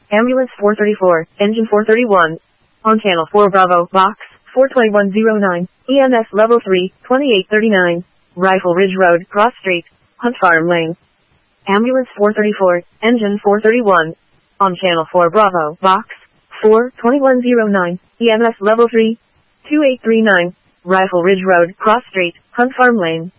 Ambulance 434, Engine 431. On Channel 4 Bravo, Box 42109, EMS Level 3, 2839. Rifle Ridge Road, Cross Street, Hunt Farm Lane. Ambulance 434, Engine 431. On Channel 4 Bravo, Box 42109, EMS Level 3, 2839. Rifle Ridge Road, Cross Street, Hunt Farm Lane.